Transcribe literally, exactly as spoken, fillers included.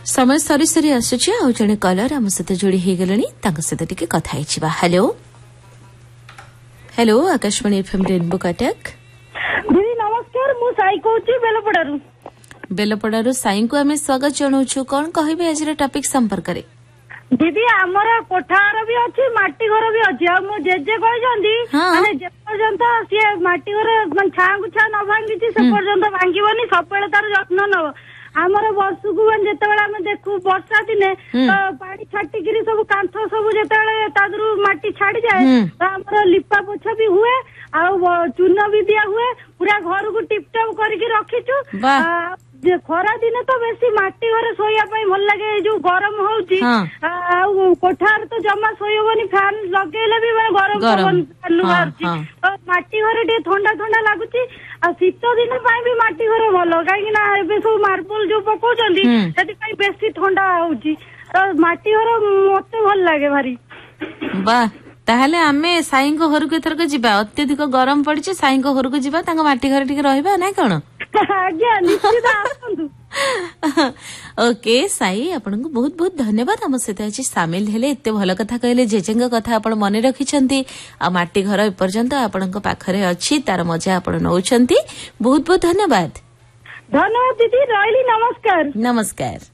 समय सरी सरी आसुची आ जने कलर आम सहित जोड़ी हो गले सहित टिके कथा hello hello Akashvani FM rainbow Cuttack दीदी नमस्कार मु साई कहूची बेलपड़ारू बेलपड़ारू साई को आम स्वागत जनाऊँ कौन कहबे आज टॉपिक संपर्क रे दीदी आमर कोठार भी अच्छी माटी घर भी अच्छी आ मो जेजे कहते माने जे पर्यंत सी माटी घर छाँ छाँ न भांगी से पर्यंत भांगीबनी सब तार जत्न नब आमर वर्षकू जिते आम देखू वर्षा दिने तो पानी छाटिकी सब कांथ सब जो माटी छाड़ी जाए तो आमर लिपा पोछा भी हुए आ चून भी दिया हुए पूरा घर को टिपटप करके रखीचु खरा दिने तो बेसी माटी घरे शोया भल लगे जो गरम होउची कोठार तो जमा शोयबनी फैन लगेले भी गरम फैन बाहर तो माटी घरे टे ठंडा ठंडा लगुची आ शीत दिन भी माटी घर भल कहीं सब मार्बल जो पकाउछंती सेति बेसी ठंडा होउची तो माटी घर मते भल लगे भारी वाह ताहले आमे साई को घर को एथरक जिबा अत्यधिक गरम पड़िछि साई को घर को जिबा तांग माटी घर टिके रहबा नै कोन आज्ञा निश्चित आसंतु ओके साई आपनको बहुत बहुत धन्यवाद हम सहित आज सामिल हेले एते भल कथा कहले जेजेंग कथा आपण मने रखिछंती आ माटी घर एपर्यंत आपणक पाखरे अछि तार मजा आपण नउछंती बहुत बहुत धन्यवाद धन्यवाद दीदी रहिली नमस्कार नमस्कार।